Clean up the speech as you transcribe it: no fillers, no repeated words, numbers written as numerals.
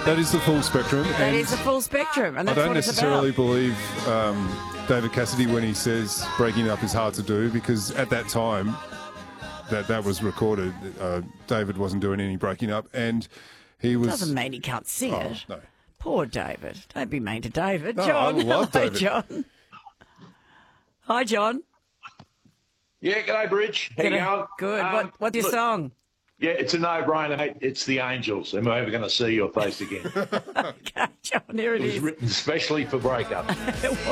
That is the full spectrum. That is the full spectrum, and I that's don't what it's necessarily about. believe David Cassidy when he says breaking up is hard to do, because at that time that was recorded, David wasn't doing any breaking up, and he was... Doesn't mean he can't sing it. No. Poor David. Don't be mean to David. No, John. I love Hello, David. John. Hi, John. Yeah, g'day, Bridge. How you going? Good. What's your song? Yeah, it's a no-brainer, mate. It's The Angels. Am I ever going to see your face again? Okay, John, here it It was is. written especially for breakup.